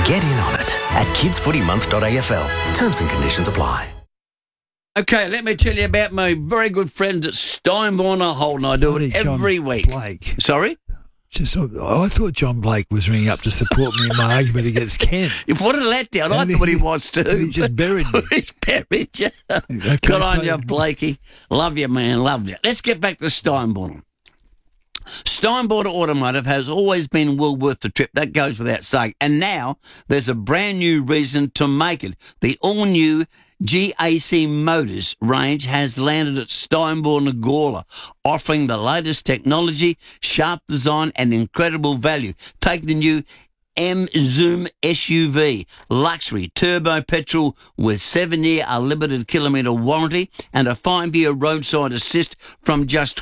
Get in on it at kidsfootymonth.afl. Terms and conditions apply. Okay, let me tell you about my very good friends at Steinborn Holden. I do it every week. Blake. Sorry? I thought John Blake was ringing up to support me in my argument against Ken. What a letdown. I thought he was too. He just buried me. He buried you. Okay, Good on you, Blakey. Love you, man. Love you. Let's get back to Steinborn. Steinborn Automotive has always been well worth the trip. That goes without saying. And now there's a brand new reason to make it. The all-new GAC Motors range has landed at Steinborn Agorla, offering the latest technology, sharp design and incredible value. Take the new M-Zoom SUV, luxury turbo petrol with 7-year unlimited kilometre warranty and a 5-year roadside assist from just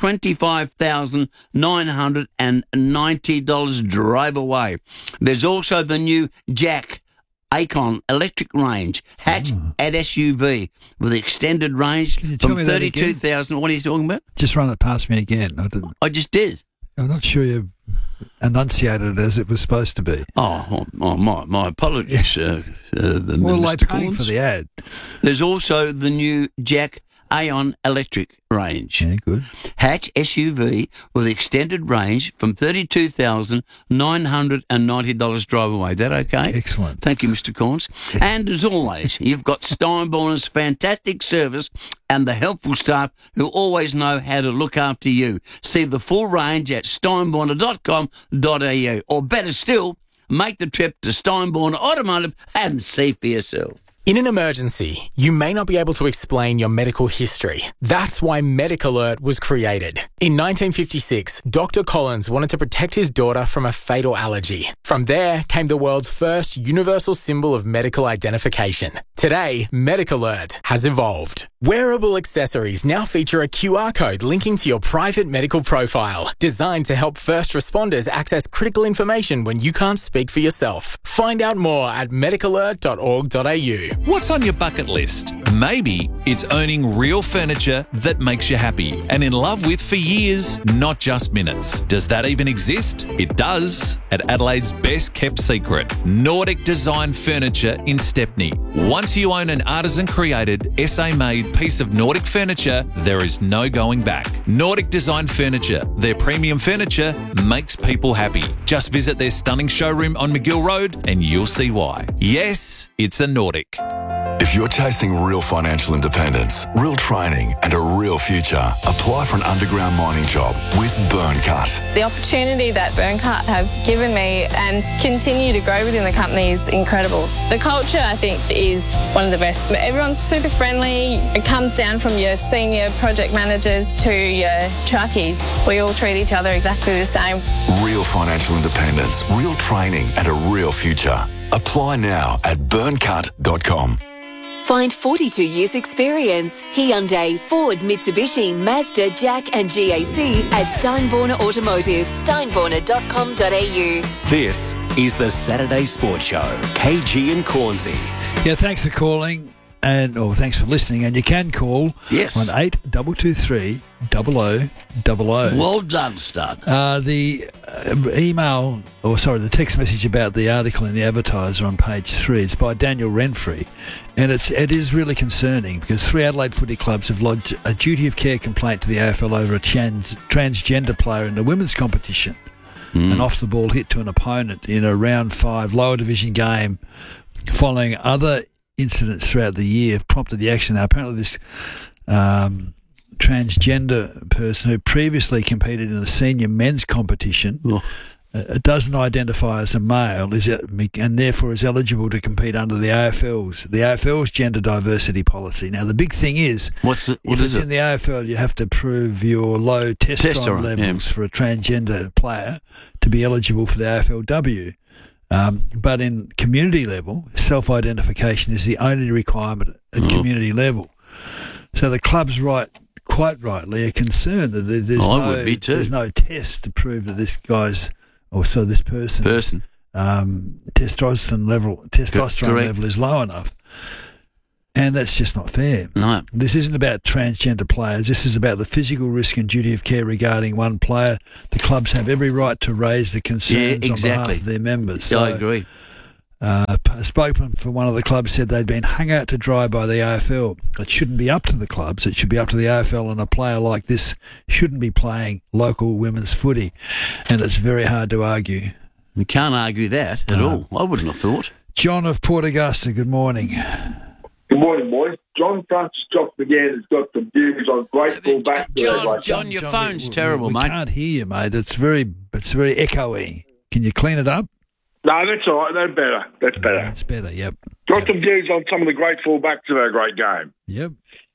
$25,990 drive away. There's also the new Jack Acon electric range, hatch and SUV with extended range from 32,000. What are you talking about? Just run it past me again. I just did. I'm not sure you enunciated it as it was supposed to be. My apologies. Well, Mr. they're paying Corns. for the ad. There's also the new Jack Aon electric range. Yeah, good. Hatch SUV with extended range from $32,990 drive away. That okay? Excellent. Thank you, Mr. Corns. And as always, you've got Steinborn's fantastic service and the helpful staff who always know how to look after you. See the full range at steinborner.com.au, or better still, make the trip to Steinborn Automotive and see for yourself. In an emergency, you may not be able to explain your medical history. That's why Medic Alert was created. In 1956, Dr. Collins wanted to protect his daughter from a fatal allergy. From there came the world's first universal symbol of medical identification. Today, Medic Alert has evolved. Wearable accessories now feature a QR code linking to your private medical profile, designed to help first responders access critical information when you can't speak for yourself. Find out more at medicalert.org.au. What's on your bucket list? Maybe it's owning real furniture that makes you happy and in love with for years, not just minutes. Does that even exist? It does, at Adelaide's best kept secret, Nordic Design Furniture in Stepney. Once you own an artisan created, SA made piece of Nordic furniture, there is no going back. Nordic Design Furniture, their premium furniture makes people happy. Just visit their stunning showroom on McGill Road and you'll see why. Yes, it's a Nordic. If you're chasing real financial independence, real training and a real future, apply for an underground mining job with Burncut. The opportunity that Burncut have given me and continue to grow within the company is incredible. The culture, I think, is one of the best. Everyone's super friendly. It comes down from your senior project managers to your truckies. We all treat each other exactly the same. Real financial independence, real training and a real future. Apply now at burncut.com. Find 42 years experience. Hyundai, Ford, Mitsubishi, Mazda, Jack and GAC at Steinborner Automotive. Steinborner.com.au. This is the Saturday Sports Show. KG and Cornsey. Yeah, thanks for calling thanks for listening. And you can call on 8223 0000. Well done, stud. The the text message about the article in the Advertiser on page 3, it's by Daniel Renfrey, and it is really concerning because 3 Adelaide footy clubs have lodged a duty of care complaint to the AFL over a transgender player in the women's competition. An off-the-ball hit to an opponent in a round 5 lower division game following other incidents throughout the year have prompted the action. Now, apparently this transgender person who previously competed in the senior men's competition doesn't identify as a male and therefore is eligible to compete under the AFL's gender diversity policy. Now, the big thing is, if it's in the AFL, you have to prove your low testosterone levels for a transgender player to be eligible for the AFLW. But in community level, self-identification is the only requirement at community level. So the clubs, quite rightly, are concerned that there's no test to prove that this guy's this person's testosterone level is low enough. And that's just not fair. No. This isn't about transgender players. This is about the physical risk and duty of care regarding one player. The clubs have every right to raise the concerns on behalf of their members. I agree. spokesman for one of the clubs said they'd been hung out to dry by the AFL. It shouldn't be up to the clubs. It should be up to the AFL, and a player like this shouldn't be playing local women's footy. And it's very hard to argue. You can't argue that at all. I wouldn't have thought. John of Port Augusta, good morning. Good morning, boys. John Francis Jock again has got some views on great fullback. John, your phone's terrible, we mate. We can't hear you, mate. It's very echoey. Can you clean it up? No, that's all right. That's better. That's better. That's better, yep. Got some views on some of the great fullbacks of our great game. Yep.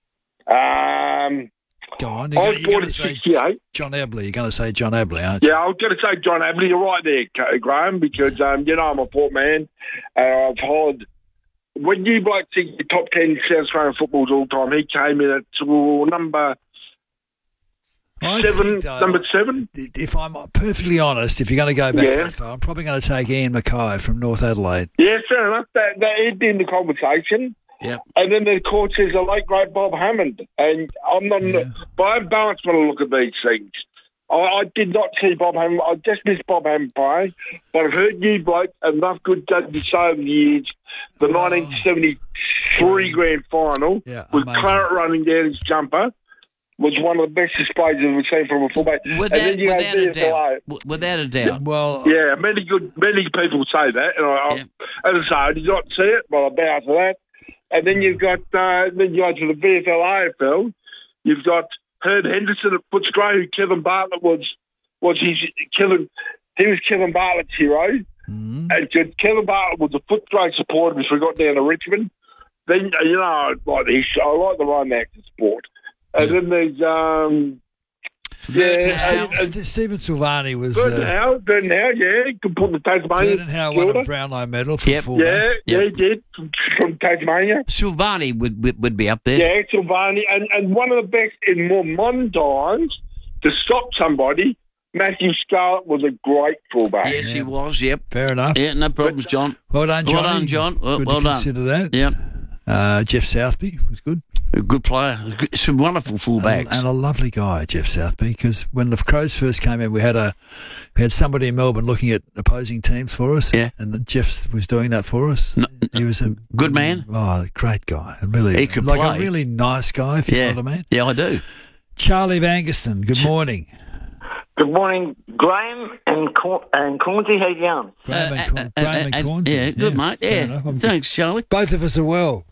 Go on. I was born in 68. John Abley. You're going to say John Abley, aren't you? Yeah, I was going to say John Abley. You're right there, Graham, because, you know, I'm a Port man. I've heard... When you blokes think the top 10 South Australian footballers all time, he came in at number 7. If I'm perfectly honest, if you're going to go back that far, I'm probably going to take Ian Mackay from North Adelaide. Yeah, fair enough. That is in the conversation. Yeah. And then, of course, there's the late, great Bob Hammond. And I'm not... But I balance when I look at these things. I did not see Bob Hammond. I just missed Bob Hammond play. But I've heard you blokes enough good judges say over the years. The 1973 grand final with Clarett running down his jumper was one of the best displays I've ever seen from a fullback. Without a doubt. Well, yeah, many people say that. And as I say, I did not see it, but I bow to that. And then you've got then you go to the VFL AFL. You've got Herb Henderson at Footscray, who Kevin Bartlett was Kevin Bartlett's hero. And Kevin Bartlett was a Footscray supporter before he got down to Richmond. Then, you know, I like the romance of sport. And then there's, Stephen Silvani was... Burton Howard, he could put the Tasmania. Burton Howard won a Brownlow medal from fullback. Yeah, he did, from Tasmania. Silvani would be up there. Yeah, Silvani. And one of the best in more modern times to stop somebody, Matthew Scarlett was a great fullback. Yes, he was, yep. Fair enough. Yeah, no problems, John. Well done, Johnny. Well done, John. Good well to done. Consider that. Yep. Jeff Southby was good. A good player. Some wonderful fullbacks. And a lovely guy, Jeff Southby, because when the Crows first came in, we had somebody in Melbourne looking at opposing teams for us. Yeah. And Jeff was doing that for us. He was a good man. Oh, great guy. Really, he could play. A really nice guy, if you know what I mean. Yeah, I do. Charlie Vangerston, good morning. Good morning, Graham and Cornsey. How you going? Graham and Cornsey. Yeah, good, mate. Yeah. Thanks, Charlie. Both of us are well.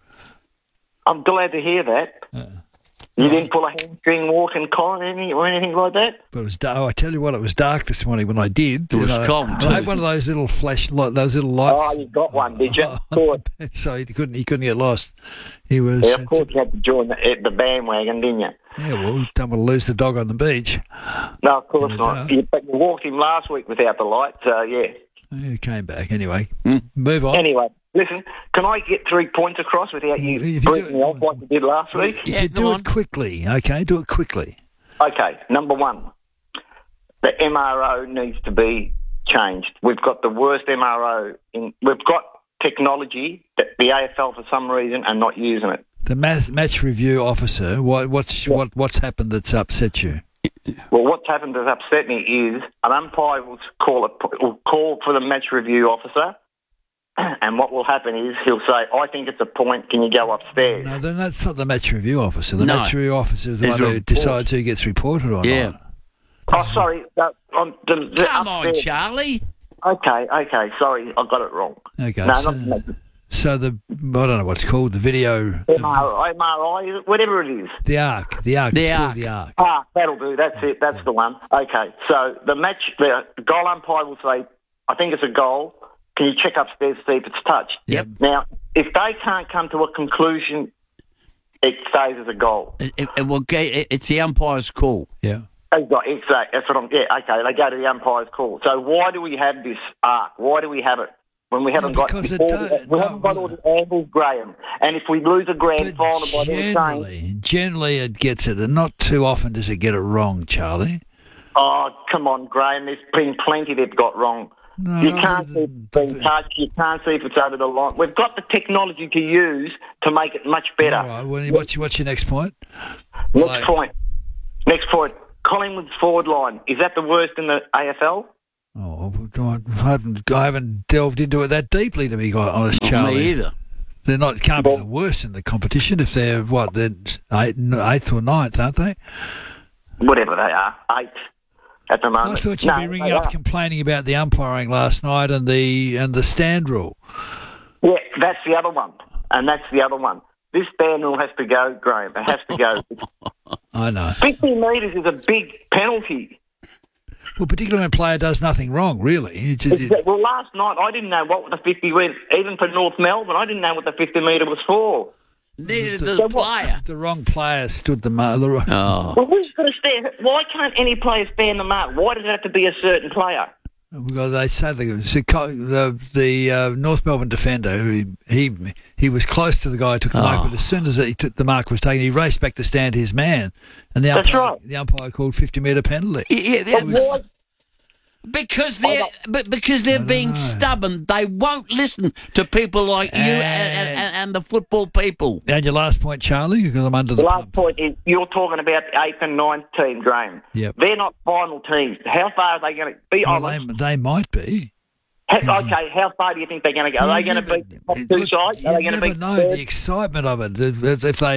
I'm glad to hear that. You didn't pull a hamstring walk and con or anything like that? But it was dark. I tell you what, it was dark this morning when I did. It was cold too. I had one of those little those little lights. Oh, you got one, did you? So he couldn't get lost. He was. Yeah, of course you had to join the bandwagon, didn't you? Yeah, well, don't want to lose the dog on the beach. No, of course not. But you walked him last week without the light, so yeah. He came back anyway. Move on. Anyway, listen, can I get 3 points across without you breaking me off like you did last week? If you do it quickly, okay? Do it quickly. Okay, number one, the MRO needs to be changed. We've got the worst MRO we've got technology that the AFL for some reason are not using it. The match review officer, what's happened that's upset you? Well, what's happened that's upset me is an umpire will call for the match review officer, and what will happen is he'll say, I think it's a point, can you go upstairs? No, then that's not the match review officer. The match review officer is the one who decides who gets reported or not. Oh, sorry. Come on, Charlie. Okay, sorry, I got it wrong. Okay, no, so I don't know what's called, the video... MRI, whatever it is. The ARC. The ARC. Ah, that'll do. That's it. That's the one. Okay, so the goal umpire will say, I think it's a goal. Can you check upstairs to see if it's touched? Yep. Now, if they can't come to a conclusion, it stays as a goal. It's the umpire's call. Yeah. Exactly. That's what I'm... Yeah, okay, they go to the umpire's call. So why do we have this ARC? Why do we have it? When we haven't got all the angles, Graham. And if we lose a grand final by generally it gets it, and not too often does it get it wrong, Charlie. Oh, come on, Graham. There's been plenty they've got wrong. You can't see if it's being touched. You can't see if it's over the line. We've got the technology to use to make it much better. All right. Well, what's your next point? Next point. Collingwood's forward line. Is that the worst in the AFL? Oh, I haven't delved into it that deeply, to be quite honest, Charlie. Me either. They're not. Can't be the worst in the competition if they're They're eighth or ninth, aren't they? Whatever they are, 8th at the moment. I thought you'd be ringing up complaining about the umpiring last night and the stand rule. Yeah, that's the other one, and that's the other one. This ban rule has to go, Graham. It has to go. I know. 50 metres is a big penalty. Well, particularly when a player does nothing wrong, really. Well, last night I didn't know what the 50 was, even for North Melbourne. I didn't know what the 50 metre was for. Neither did the player. The wrong player stood the mark. Oh. Well, who's going to stand? Why can't any player stand the mark? Why does it have to be a certain player? Well, they say the North Melbourne defender, he was close to the guy who took the mark, but as soon as the mark was taken, he raced back to stand his man, and the umpire called 50-metre penalty. Yeah, because they're being stubborn. They won't listen to people like you and the football people. And your last point, Charlie, because I'm under the last point is you're talking about the 8th and 9th team, Graham. Yep. They're not final teams. How far are they going to be? Well, they might be. Okay, how far do you think they're going to go? Are they going to beat the top two sides? Are they going to beat? Know the excitement of it. If they,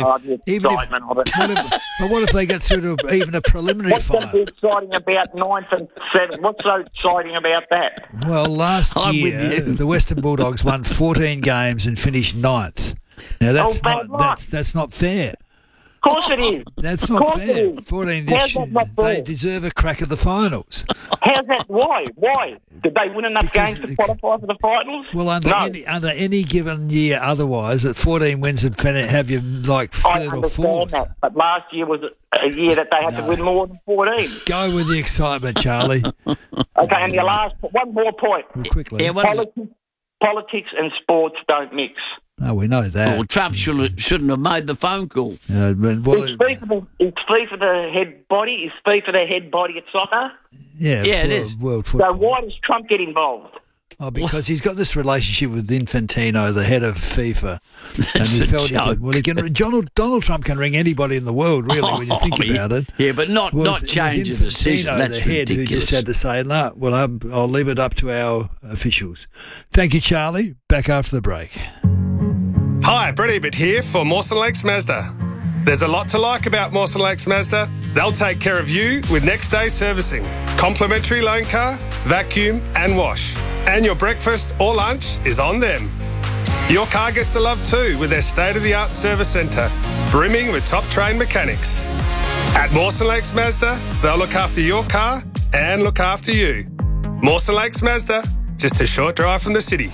but what if they get through to even a preliminary final? What's going to be exciting about 9th and 7th? What's so exciting about that? Well, last year the Western Bulldogs won 14 games and finished 9th. Now that's not fair. Of course it is. That's not fair. 14 this year. They deserve a crack at the finals. How's that? Why? Did they win enough games to qualify for the finals? Well, under any given year otherwise, at 14 wins would have you like third or fourth. That, but last year was a year that they had to win more than 14. Go with the excitement, Charlie. Okay, and your last one more point. Well, quickly. Yeah, politics and sports don't mix. Oh, we know that. Well, Trump shouldn't have made the phone call. It's fee for the head body. It's fee for the head body at soccer. Yeah, it is. World football. So why does Trump get involved? Oh, because he's got this relationship with Infantino, the head of FIFA. And he felt Donald Trump can ring anybody in the world, really, when you think about it. Yeah, but not change the decision. That's the head ridiculous. Who just had to say, no, well, I'll leave it up to our officials. Thank you, Charlie. Back after the break. Hi, Brett Ebert here for Mawson Lakes Mazda. There's a lot to like about Mawson Lakes Mazda. They'll take care of you with next day servicing, complimentary loan car, vacuum and wash. And your breakfast or lunch is on them. Your car gets the love too with their state-of-the-art service centre, brimming with top-trained mechanics. At Mawson Lakes Mazda, they'll look after your car and look after you. Mawson Lakes Mazda, just a short drive from the city.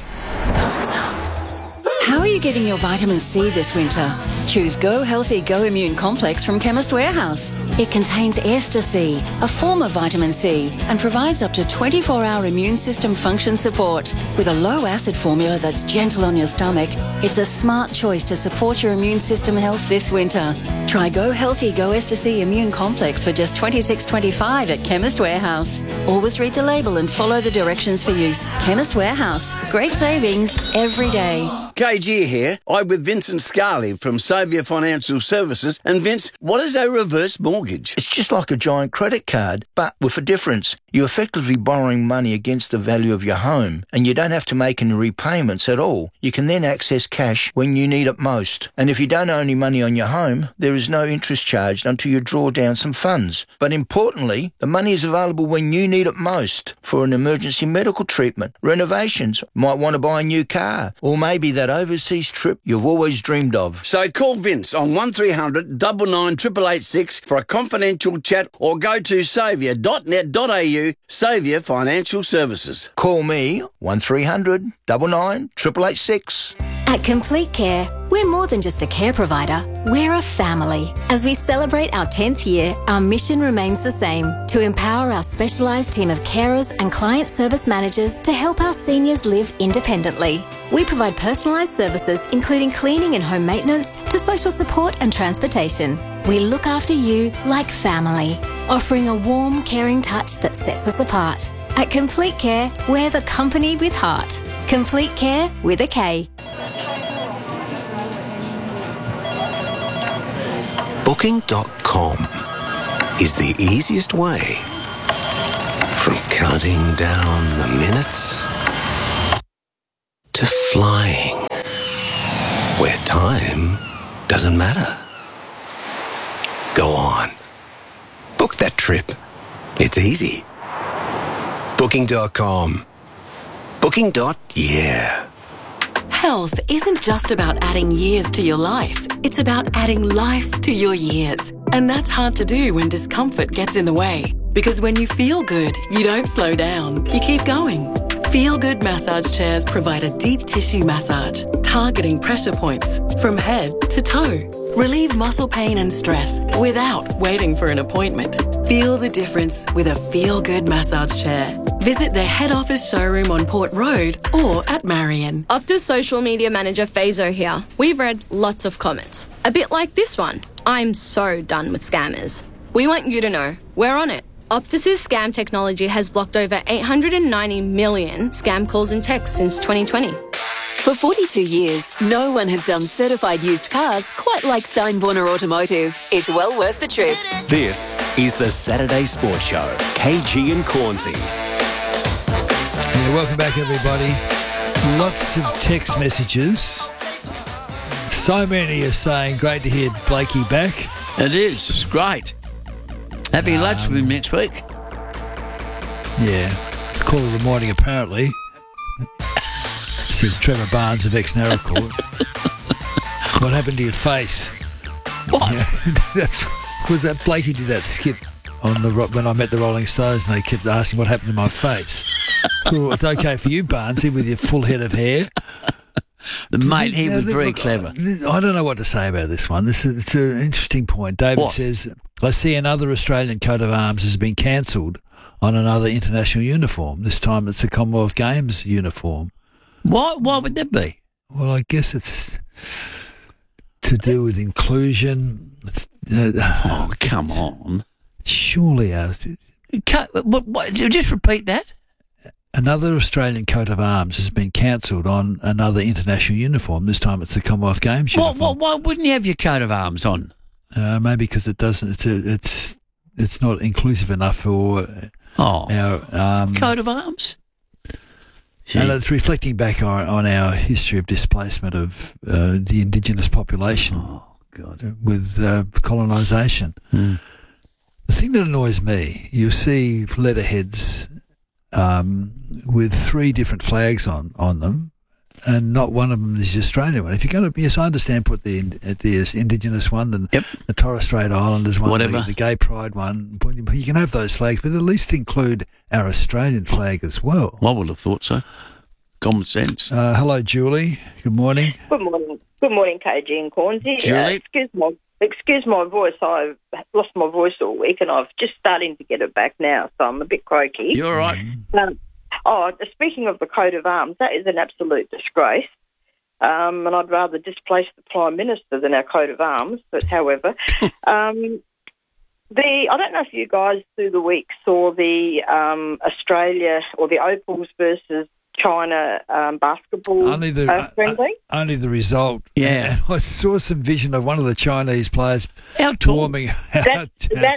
How are you getting your vitamin C this winter? Choose Go Healthy Go Immune Complex from Chemist Warehouse. It contains Ester C, a form of vitamin C, and provides up to 24-hour immune system function support. With a low-acid formula that's gentle on your stomach, it's a smart choice to support your immune system health this winter. Try Go Healthy Go Ester C Immune Complex for just $26.25 at Chemist Warehouse. Always read the label and follow the directions for use. Chemist Warehouse. Great savings every day. KG here. I'm with Vincent Scarley from Saviour Financial Services. And Vince, what is a reverse mortgage? It's just like a giant credit card, but with a difference. You're effectively borrowing money against the value of your home, and you don't have to make any repayments at all. You can then access cash when you need it most. And if you don't owe any money on your home, there is no interest charged until you draw down some funds. But importantly, the money is available when you need it most for an emergency medical treatment, renovations, might want to buy a new car, or maybe that overseas trip you've always dreamed of. So call Vince on 1300 99 888 for a confidential chat, or go to saviour.net.au. Saviour Financial Services. Call me 1300 99 888. At Complete Care, we're more than just a care provider, we're a family. As we celebrate our 10th year, our mission remains the same: to empower our specialised team of carers and client service managers to help our seniors live independently. We provide personalised services including cleaning and home maintenance to social support and transportation. We look after you like family, offering a warm, caring touch that sets us apart. At Complete Care, we're the company with heart. Complete Care with a K. Booking.com is the easiest way From counting down the minutes to flying, where time doesn't matter. Go on. Book that trip. It's easy. Booking.com. Booking.yeah. Health isn't just about adding years to your life. It's about adding life to your years. And that's hard to do when discomfort gets in the way. Because when you feel good, you don't slow down. You keep going. Feel Good massage chairs provide a deep tissue massage, targeting pressure points from head to toe. Relieve muscle pain and stress without waiting for an appointment. Feel the difference with a Feel Good massage chair. Visit their head office showroom on Port Road or at Marion. Optus social media manager Fazo here. We've read lots of comments. A bit like this one. I'm so done with scammers. We want you to know we're on it. Optus's scam technology has blocked over 890 million scam calls and texts since 2020. For 42 years, no one has done certified used cars quite like Steinborner Automotive. It's well worth the trip. This is the Saturday Sports Show. KG and Cornsey. Yeah, welcome back, everybody. Lots of text messages. So many are saying, great to hear Blakey back. It is. It's great. Having lunch with him next week. Yeah. Call of the morning, apparently. Says Trevor Barnes of ex-Narracourt. What happened to your face? What? Yeah, that's because that Blakey did that skit on the when I met the Rolling Stones, and they kept asking what happened to my face. So it's okay for you, Barnesy, with your full head of hair. Mate, he was very clever. I don't know what to say about this one. It's an interesting point. David says, I see another Australian coat of arms has been cancelled on another international uniform. This time it's a Commonwealth Games uniform. Why would that be? Well, I guess it's to do with inclusion. Oh, come on. Surely. Just repeat that. Another Australian coat of arms has been cancelled on another international uniform. This time it's the Commonwealth Games uniform. Why wouldn't you have your coat of arms on? Maybe because it doesn't. It's not inclusive enough for our coat of arms. And it's reflecting back on our history of displacement of the indigenous population. Oh God! With colonisation. Mm. The thing that annoys me, you'll see letterheads with 3 different flags on them, and not one of them is the Australian one. If you're going to, yes, I understand, put the Indigenous one, and the Torres Strait Islanders one, the Gay Pride one. You can have those flags, but at least include our Australian flag as well. I would have thought so. Common sense. Hello, Julie. Good morning. Good morning. Good morning, KG and Cornsey. Julie. Excuse my voice. I've lost my voice all week, and I've just starting to get it back now, so I'm a bit croaky. You're all right. Speaking of the coat of arms, that is an absolute disgrace. And I'd rather displace the Prime Minister than our coat of arms. But however, I don't know if you guys through the week saw the Australia or the Opals versus China basketball friendly. Only the result. Yeah. And I saw some vision of one of the Chinese players warming out.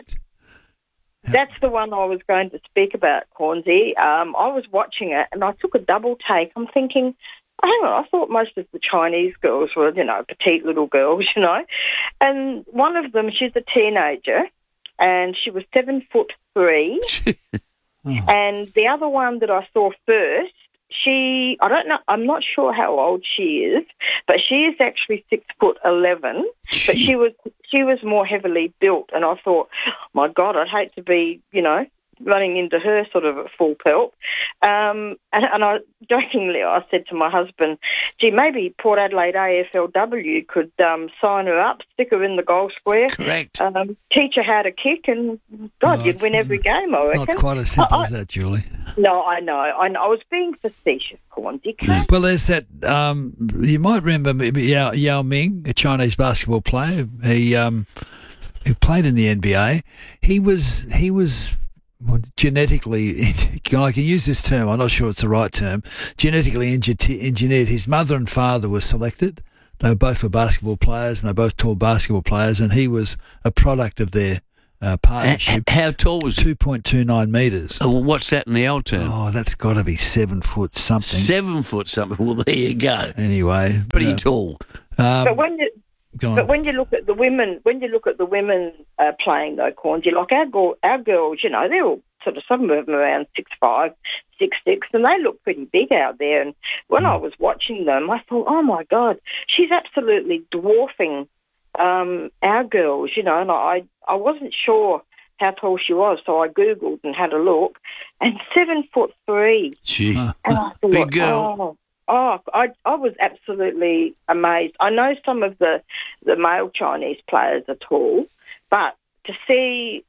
That's the one I was going to speak about, Cornsey. I was watching it and I took a double take. I'm thinking, hang on, I thought most of the Chinese girls were, petite little girls, And one of them, she's a teenager and she was 7'3". And the other one that I saw first, I don't know, I'm not sure how old she is, but she is actually 6'11", but she was more heavily built, and I thought, my God, I'd hate to be, running into her sort of at full pelt. And I jokingly, I said to my husband, gee, maybe Port Adelaide AFLW could sign her up, stick her in the goal square. Correct. Teach her how to kick, and God, you'd win every game, I reckon. Not quite as simple as that, Julie. No, I know. I was being facetious, Cornsey. Well, there's that, you might remember Yao Ming, a Chinese basketball player. He played in the NBA. He was genetically, I can use this term, I'm not sure it's the right term, genetically engineered. His mother and father were selected. They both were basketball players, and they both tall basketball players, and he was a product of their partnership. How tall was it? 2.29 metres. Well, what's that in the old term? Oh, that's got to be 7 foot something. 7 foot something. Well, there you go. Anyway, Pretty tall. But when you go on. But when you look at the women, playing though, Cornsy, like our girls, you know, they're all sort of, some of them around 6'5", 6'6", and they look pretty big out there. And when I was watching them, I thought, oh my God, she's absolutely dwarfing our girls, you know. And I wasn't sure how tall she was, so I googled and had a look, and 7'3". Gee, and I thought, big girl. I was absolutely amazed. I know some of the male Chinese players are tall, but to see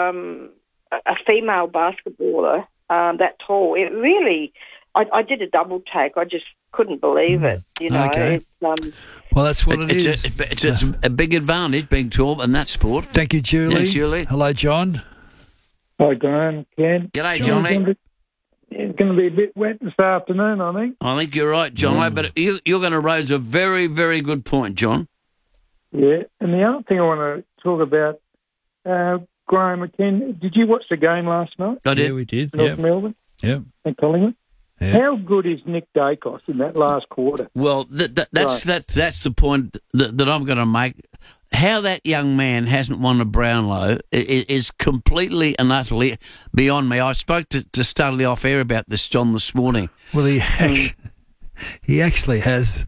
a female basketballer that tall, it really, I did a double take. I just couldn't believe it, you know. Okay. Well, that's what it is. It's a big advantage being tall in that sport. Thank you, Julie. Thanks, Julie. Hello, John. Hi, Graham, Ken. G'day, Johnny. It's going to be a bit wet this afternoon, I think. I think you're right, John. But you're going to raise a very, very good point, John. Yeah, and the other thing I want to talk about, Graham and Ken, did you watch the game last night? I did. Yeah, we did. North Melbourne? Yeah. And Collingwood? Yeah. How good is Nick Dacos in that last quarter? Well, that's the point that I'm going to make. How that young man hasn't won a Brownlow is completely and utterly beyond me. I spoke to Studley off air about this, John, this morning. Well, he actually has.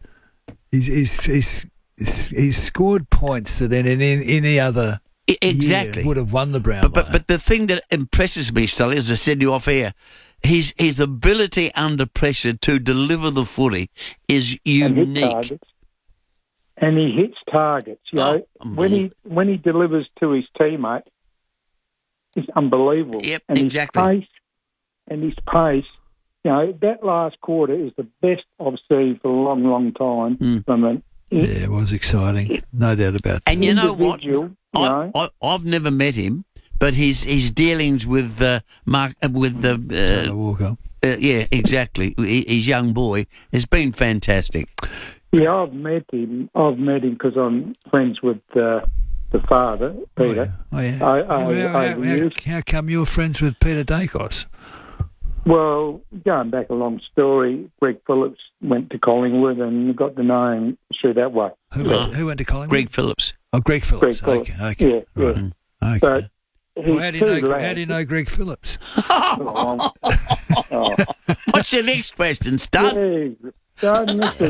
He's scored points that in any other exactly year would have won the Brownlow. But the thing that impresses me, Studley, as I said to you off air, his ability under pressure to deliver the footy is unique. And he hits targets. You know, when he delivers to his teammate, it's unbelievable. Yep, and exactly. His pace, you know, that last quarter is the best I've seen for a long, long time. From it was exciting, no doubt about that. And you know what? I've never met him, but his dealings with Taylor Walker. Yeah, exactly. His young boy has been fantastic. Yeah, I've met him because I'm friends with the father, Peter. Oh, yeah. How come you're friends with Peter Dacos? Well, going back a long story, Greg Phillips went to Collingwood and got to know him through that way. Who went to Collingwood? Greg Phillips. Oh, Greg Phillips. Okay. Yeah, right. Yeah. Okay. But how do you know Greg Phillips? What's your next question, Stud? Just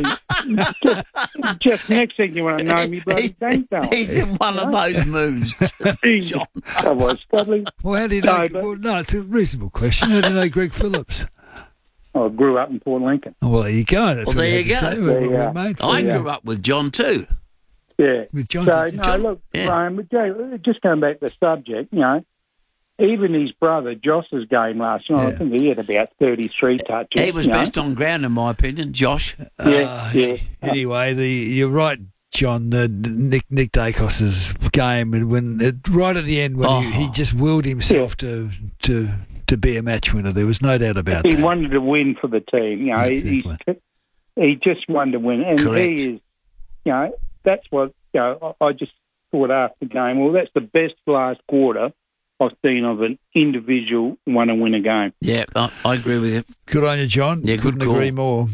next thing you want to know me, bloody bank balance. He's in one of those moves, John. That was Studley. Well, how do you know? No, it's a reasonable question. How do you know Greg Phillips? I grew up in Port Lincoln. Oh, well, there you go. That's there you go. We're mates. I grew up with John too. Yeah. With John. So, no, look, Graham, just going back to the subject, you know, even his brother Josh's game last night, I think he had about 33 touches. He was best on ground, in my opinion, Josh. Yeah. Anyway, you're right, John. Nick Dacos's game, and right at the end when he just willed himself to be a match winner, there was no doubt about that. He wanted to win for the team. You know, exactly. he just wanted to win, and Correct. he is. You know, that's what I just thought after the game. Well, that's the best last quarter I've seen of an individual want to win a game. Yeah, I agree with you. Good on you, John. Yeah, couldn't good call. agree more.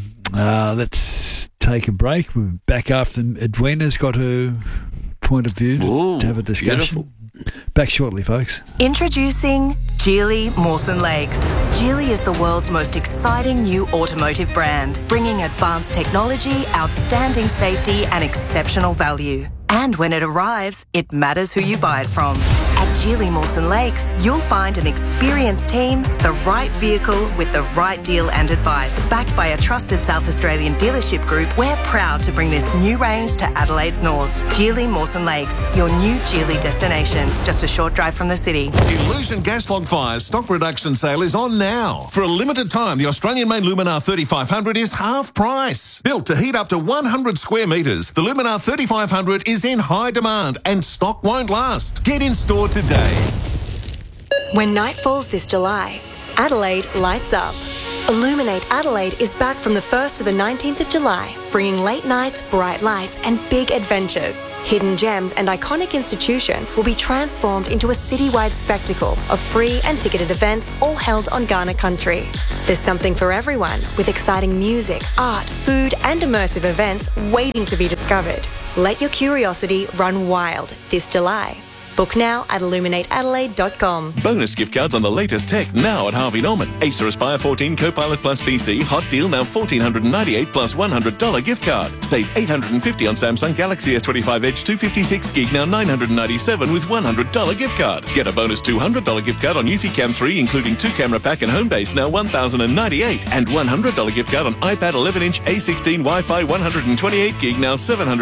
Let's take a break. We're back after Edwina's got her point of view to have a discussion. Beautiful. Back shortly, folks. Introducing Geely Mawson Lakes. Geely is the world's most exciting new automotive brand, bringing advanced technology, outstanding safety and exceptional value. And when it arrives, it matters who you buy it from. At Geely Mawson Lakes, you'll find an experienced team, the right vehicle with the right deal and advice. Backed by a trusted South Australian dealership group, we're proud to bring this new range to Adelaide's north. Geely Mawson Lakes, your new Geely destination. Just a short drive from the city. Illusion Gas Log Fire's stock reduction sale is on now. For a limited time, the Australian-made Luminar 3500 is half price. Built to heat up to 100 square metres, the Luminar 3500 is in high demand and stock won't last. Get in store today. When night falls this July, Adelaide lights up. Illuminate Adelaide is back from the 1st to the 19th of July. bringing late nights, bright lights and big adventures. Hidden gems and iconic institutions will be transformed into a citywide spectacle of free and ticketed events all held on Kaurna country. There's something for everyone, with exciting music, art, food and immersive events waiting to be discovered. Let your curiosity run wild this July. Book now at illuminateadelaide.com. Bonus gift cards on the latest tech now at Harvey Norman. Acer Aspire 14 Copilot Plus PC. Hot deal now $1,498 plus $100 gift card. Save $850 on Samsung Galaxy S25 Edge 256 gig now $997 with $100 gift card. Get a bonus $200 gift card on Eufy Cam 3 including 2 camera pack and Homebase now $1,098 and $100 gift card on iPad 11-inch A16 Wi-Fi 128 gig now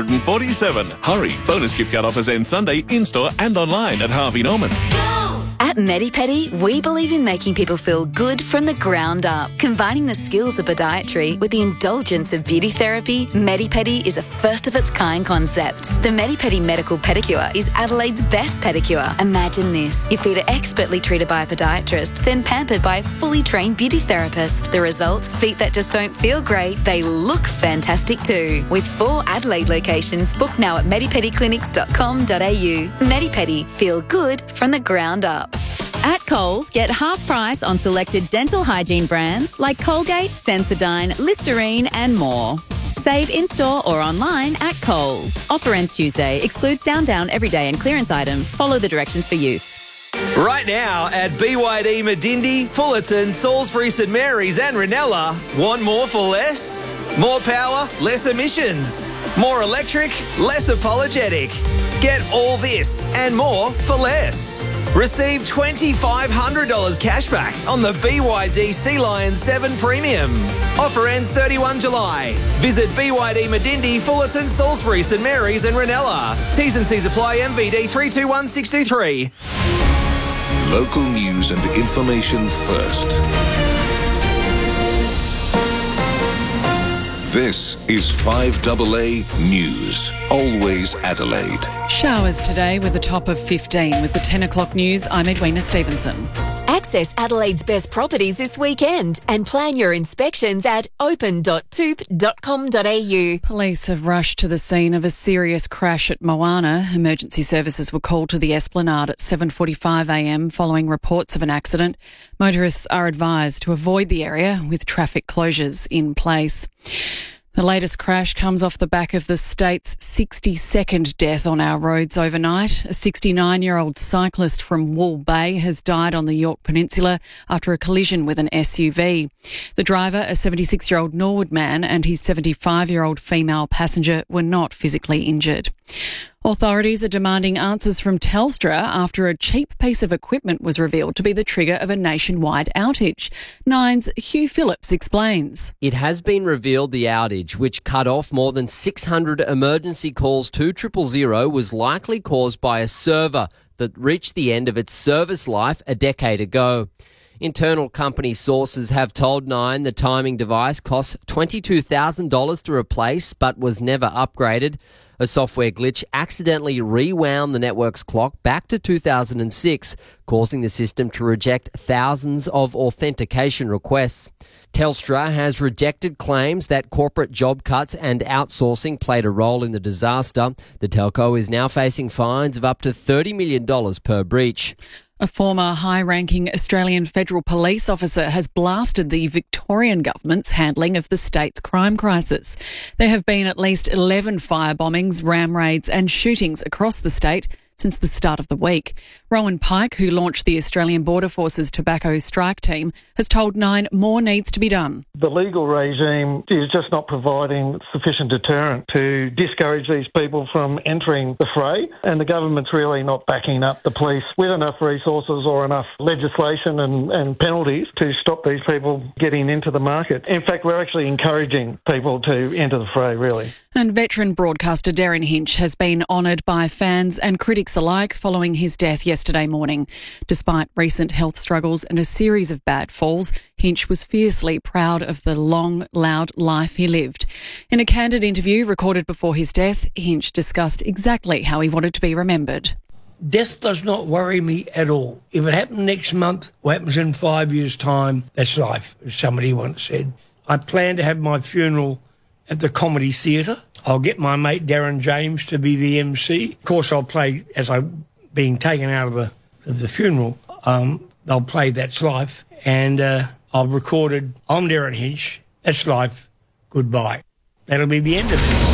$747. Hurry! Bonus gift card offers end Sunday in-store and online at Harvey Norman. At MediPedi, we believe in making people feel good from the ground up. Combining the skills of podiatry with the indulgence of beauty therapy, MediPedi is a first-of-its-kind concept. The MediPedi Medical Pedicure is Adelaide's best pedicure. Imagine this. Your feet are expertly treated by a podiatrist, then pampered by a fully trained beauty therapist. The result? Feet that just don't feel great, they look fantastic too. With 4 Adelaide locations, book now at medipediclinics.com.au. MediPedi, feel good from the ground up. At Coles, get half price on selected dental hygiene brands like Colgate, Sensodyne, Listerine and more. Save in-store or online at Coles. Offer ends Tuesday. Excludes Down Everyday and clearance items. Follow the directions for use. Right now at BYD Medindi, Fullerton, Salisbury, St Mary's and Ranella, want more for less? More power, less emissions. More electric, less apologetic. Get all this and more for less. Receive $2,500 cashback on the BYD Sea Lion 7 Premium. Offer ends 31 July. Visit BYD Medindi, Fullerton, Salisbury, St Mary's and Ranella. T's and C's apply. MVD 321623. Local news and information first. This is 5AA News. Always Adelaide. Showers today with a top of 15. With the 10 o'clock news, I'm Edwina Stevenson. Access Adelaide's best properties this weekend and plan your inspections at open.toop.com.au. Police have rushed to the scene of a serious crash at Moana. Emergency services were called to the Esplanade at 7:45am following reports of an accident. Motorists are advised to avoid the area with traffic closures in place. The latest crash comes off the back of the state's 62nd death on our roads overnight. A 69-year-old cyclist from Wool Bay has died on the Yorke Peninsula after a collision with an SUV. The driver, a 76-year-old Norwood man, and his 75-year-old female passenger were not physically injured. Authorities are demanding answers from Telstra after a cheap piece of equipment was revealed to be the trigger of a nationwide outage. Nine's Hugh Phillips explains. It has been revealed the outage, which cut off more than 600 emergency calls to 000, was likely caused by a server that reached the end of its service life a decade ago. Internal company sources have told Nine the timing device cost $22,000 to replace but was never upgraded. A software glitch accidentally rewound the network's clock back to 2006, causing the system to reject thousands of authentication requests. Telstra has rejected claims that corporate job cuts and outsourcing played a role in the disaster. The telco is now facing fines of up to $30 million per breach. A former high-ranking Australian federal police officer has blasted the Victorian government's handling of the state's crime crisis. There have been at least 11 fire bombings, ram raids and shootings across the state since the start of the week. Rowan Pike, who launched the Australian Border Force's tobacco strike team, has told Nine more needs to be done. The legal regime is just not providing sufficient deterrent to discourage these people from entering the fray, and the government's really not backing up the police with enough resources or enough legislation and penalties to stop these people getting into the market. In fact, we're actually encouraging people to enter the fray, really. And veteran broadcaster Darren Hinch has been honoured by fans and critics alike following his death yesterday morning. Despite recent health struggles and a series of bad falls, Hinch was fiercely proud of the long, loud life he lived. In a candid interview recorded before his death, Hinch discussed exactly how he wanted to be remembered. Death does not worry me at all. If it happens next month or happens in 5 years' time, that's life, as somebody once said. I plan to have my funeral at the Comedy Theatre. I'll get my mate Darren James to be the MC. Of course, I'll play, as I'm being taken out of the funeral, they'll play That's Life. And I've recorded, I'm Darren Hinch, That's Life, Goodbye. That'll be the end of it.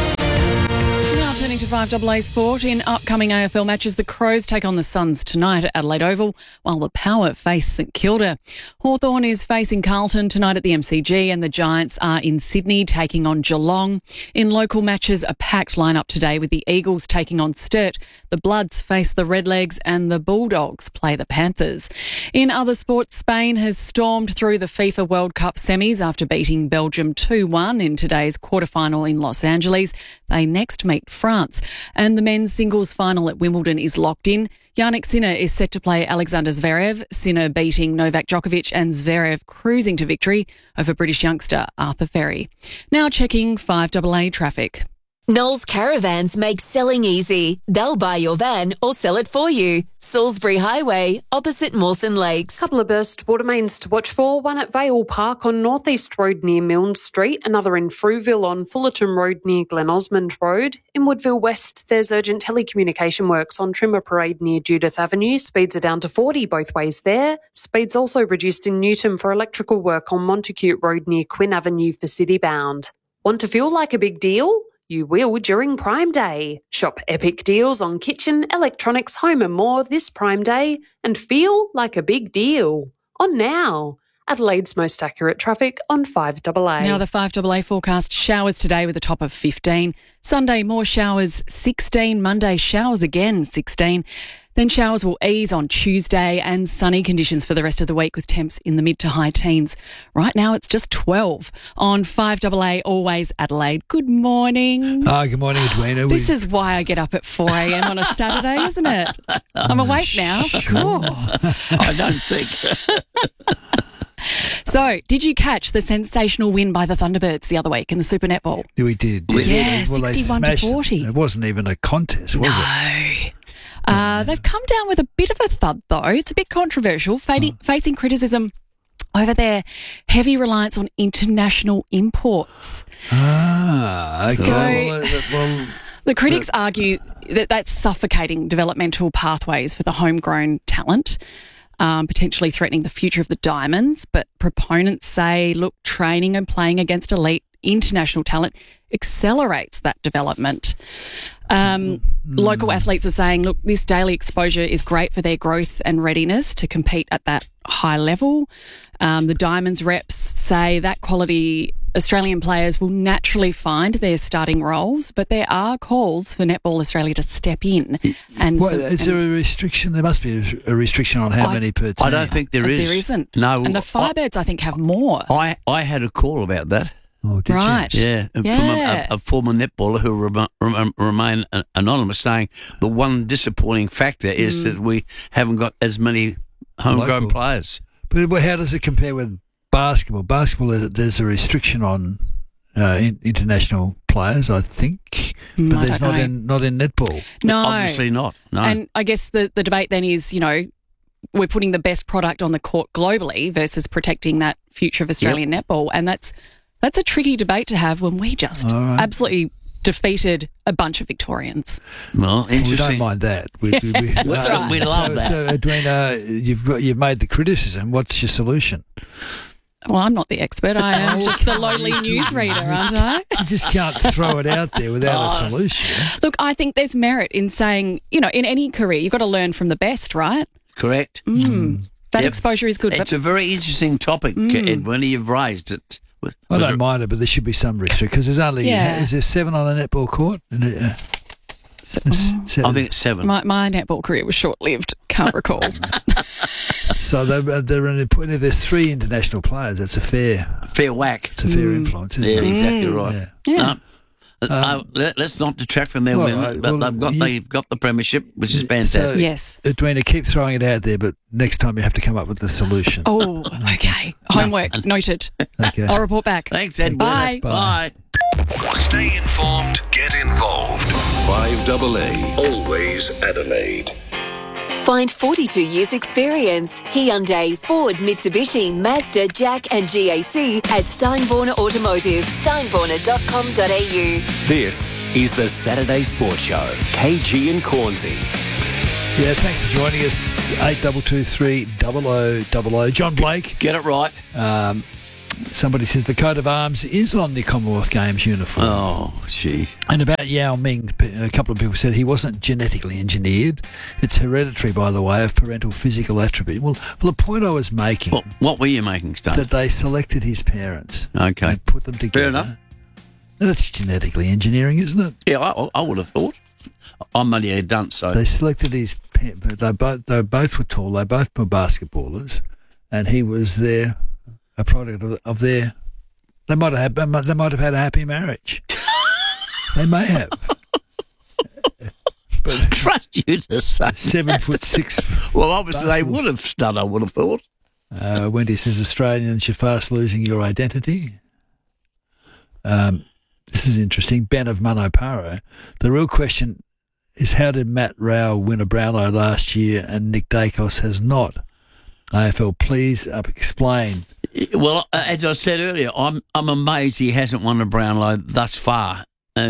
Now turning to 5AA Sport. In upcoming AFL matches, the Crows take on the Suns tonight at Adelaide Oval, while the Power face St Kilda. Hawthorn is facing Carlton tonight at the MCG, and the Giants are in Sydney taking on Geelong. In local matches, a packed lineup today with the Eagles taking on Sturt. The Bloods face the Redlegs and the Bulldogs play the Panthers. In other sports, Spain has stormed through the FIFA World Cup semis after beating Belgium 2-1 in today's quarterfinal in Los Angeles. They next meet France, and the men's singles final at Wimbledon is locked in. Jannik Sinner is set to play Alexander Zverev, Sinner beating Novak Djokovic and Zverev cruising to victory over British youngster Arthur Ferry. Now checking 5AA traffic. Knowles Caravans make selling easy. They'll buy your van or sell it for you. Salisbury Highway, opposite Mawson Lakes. Couple of burst water mains to watch for. One at Vale Park on North East Road near Milne Street. Another in Frueville on Fullerton Road near Glen Osmond Road. In Woodville West, there's urgent telecommunication works on Trimmer Parade near Judith Avenue. Speeds are down to 40 both ways there. Speeds also reduced in Newton for electrical work on Montacute Road near Quinn Avenue for Citybound. Want to feel like a big deal? You will during Prime Day. Shop epic deals on kitchen, electronics, home and more this Prime Day and feel like a big deal. On now. Adelaide's most accurate traffic on 5AA. Now the 5AA forecast: showers today with a top of 15. Sunday, more showers, 16. Monday, showers again, 16. Then showers will ease on Tuesday and sunny conditions for the rest of the week with temps in the mid to high teens. Right now it's just 12 on 5AA, always Adelaide. Good morning. Good morning, Edwina. This is why I get up at 4 a.m. on a Saturday, isn't it? I'm awake now. Cool. I don't think. So, did you catch the sensational win by the Thunderbirds the other week in the Super Netball? Yeah, we did. Yeah, 61-40. It wasn't even a contest, was it? They've come down with a bit of a thud, though. It's a bit controversial, facing criticism over their heavy reliance on international imports. Okay. So, the critics argue that that's suffocating developmental pathways for the homegrown talent, potentially threatening the future of the Diamonds. But proponents say, look, training and playing against elite international talent accelerates that development. Local athletes are saying, look, this daily exposure is great for their growth and readiness to compete at that high level. The Diamonds reps say that quality Australian players will naturally find their starting roles, but there are calls for Netball Australia to step in. And is there a restriction? There must be a restriction on how many per team. I don't think there is. There isn't. No. And the Firebirds, I think, have more. I had a call about that. Oh, did right. you? Yeah, from a former netballer who remain anonymous, saying the one disappointing factor is that we haven't got as many homegrown players. But how does it compare with basketball? Basketball, there's a restriction on international players, I think, but there's not in netball. No, obviously not. No, and I guess the debate then is, we're putting the best product on the court globally versus protecting that future of Australian netball, and that's a tricky debate to have when we just absolutely defeated a bunch of Victorians. Well, interesting. We don't mind that. That's right. We love that. So, Edwina, you've made the criticism. What's your solution? Well, I'm not the expert. I am just the lowly newsreader, aren't I? You just can't throw it out there without a solution. Look, I think there's merit in saying, in any career, you've got to learn from the best, right? Correct. That exposure is good. It's a very interesting topic, Edwina. You've raised it. I don't mind it, but there should be some restriction because there's only is there 7 on a netball court? 7. I think it's 7. My netball career was short-lived. Can't recall. So if there's 3 international players, that's a fair whack. It's a fair influence, isn't it? Exactly right. Yeah. Let's not detract from their win, but they've got the premiership, which is fantastic. So, yes. Edwina, keep throwing it out there, but next time you have to come up with the solution. Oh, okay. Homework noted. Okay. I'll report back. Thanks, Edwina. Bye. Stay informed, get involved. 5AA, always Adelaide. Find 42 years experience. Hyundai, Ford, Mitsubishi, Mazda, Jack and GAC at Steinborner Automotive. Steinborner.com.au. This is the Saturday Sports Show. KG and Cornsey. Yeah, thanks for joining us. 8223 0000. John Blake. Get it right. Somebody says the coat of arms is on the Commonwealth Games uniform. Oh, gee. And about Yao Ming, a couple of people said he wasn't genetically engineered. It's hereditary, by the way, of parental physical attribute. Well, the point I was making... What were you making, Stone? That they selected his parents. Okay. And put them together. Fair enough. That's genetically engineering, isn't it? Yeah, I would have thought. I'm only a dunce, so... They selected his... They both were tall. They both were basketballers. And he was a product of their... They might have had a happy marriage. They may have. But trust you to say 7'6". Well, obviously they would have stud, I would have thought. Wendy says Australians, you're fast losing your identity. This is interesting. Ben of Manoparo. The real question is, how did Matt Rao win a Brownlow last year and Nick Dacos has not? AFL, please explain. Well, as I said earlier, I'm amazed he hasn't won a Brownlow thus far.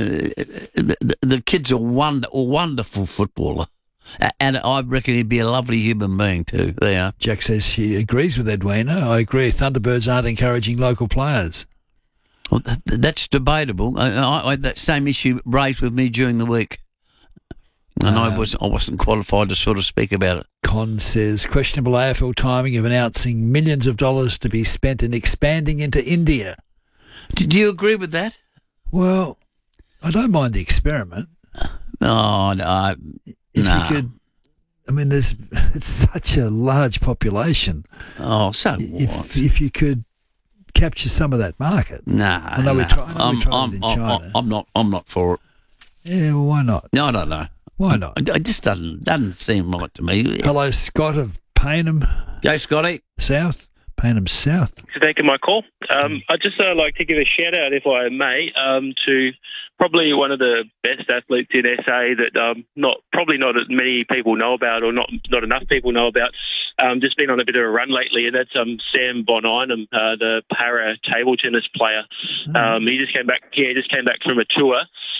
The kid's a wonderful footballer. And I reckon he'd be a lovely human being too. There. Jack says she agrees with Edwina. I agree. Thunderbirds aren't encouraging local players. Well, that's debatable. I had that same issue raised with me during the week. And I wasn't qualified to sort of speak about it. Con says, questionable AFL timing of announcing millions of dollars to be spent in expanding into India. Did you agree with that? Well, I don't mind the experiment. Oh, no. If you could, I mean, it's such a large population. Oh, so what? If you could capture some of that market. Nah, we tried it in China. I'm not for it. Yeah, well, why not? No, I don't know. Why not? It just doesn't seem right to me. Hello, Scott of Payneham. Go, Scotty. South. Payneham South. Thanks for taking my call. I'd just like to give a shout out, if I may, to probably one of the best athletes in SA that probably not as many people know about, or not enough people know about. Just been on a bit of a run lately, and that's Sam Von Einem, the para table tennis player. He just came back. Yeah, he just came back from a tour.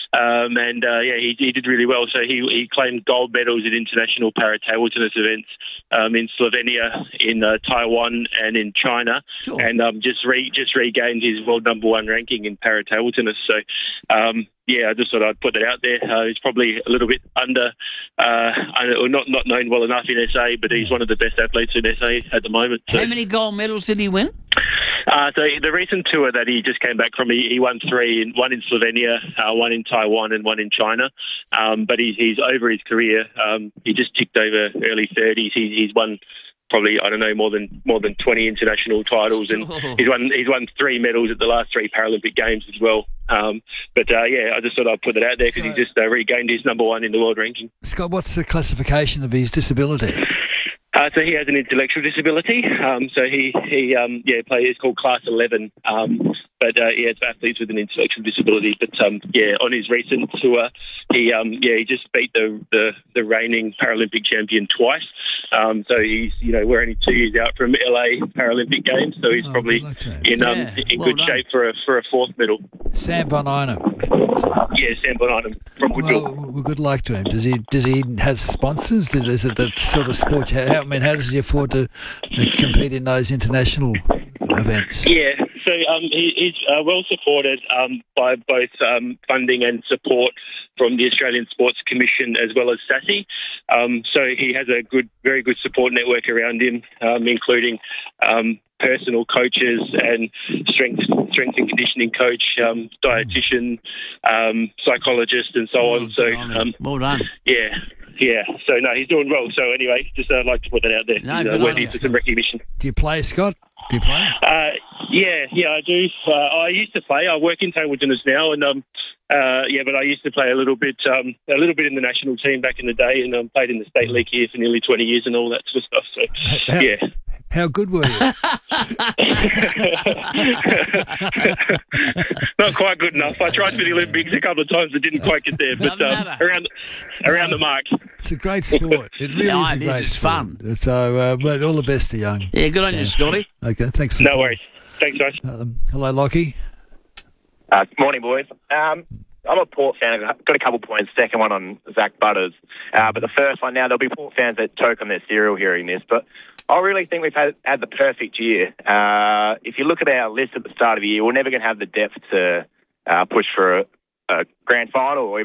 He did really well. So he claimed gold medals at international para table tennis events in Slovenia, in Taiwan, and in China, sure. And just regained his world number one ranking in para table tennis. So I just thought I'd put that out there. He's probably a little bit or not known well enough in SA, but he's one of the best athletes in SA at the moment. So. How many gold medals did he win? So the recent tour that he just came back from, he won three, one in Slovenia, one in Taiwan, and one in China. But he's over his career. He just ticked over early 30s. He's won probably, I don't know, more than 20 international titles, and he's won 3 medals at the last 3 Paralympic Games as well. I just thought I'd put that out there because he just regained his number one in the world ranking. Scott, what's the classification of his disability? So he has an intellectual disability. It's called Class 11. It's for athletes with an intellectual disability. But on his recent tour, he just beat the reigning Paralympic champion twice. So he's we're only 2 years out from LA Paralympic Games, so he's probably in good shape for a fourth medal. Sam Von Einem. Yeah, Sam Von Einem from Goodwill. Well, good luck to him. Does he have sponsors? Is it that sort of sport? How does he afford to compete in those international events? Yeah, so he's well supported by both funding and support from the Australian Sports Commission as well as SASI. So he has a very good support network around him, including personal coaches and strength and conditioning coach, dietitian, psychologist, and so on. So well done. Yeah. So no, he's doing well. So anyway, just I'd like to put that out there. He's worthy for some recognition. Do you play, Scott? Do you play? Yeah, I do. I used to play. I work in table tennis now, and but I used to play a little bit in the national team back in the day, and played in the state league here for nearly 20 years and all that sort of stuff. So How good were you? Not quite good enough. I tried for the Olympics a couple of times. It didn't quite get there, but around the mark. It's a great sport. It really is a great It's sport. fun. So, but all the best to Young. Yeah, good on you, Scotty. Okay, thanks. No worries. Thanks, guys. Hello, Lockie. Morning, boys. I'm a Port fan. I've got a couple points. Second one on Zach Butters. But the first one now, there'll be Port fans that choke on their cereal hearing this. But I really think we've had the perfect year. If you look at our list at the start of the year, we're never going to have the depth to push for a grand final or even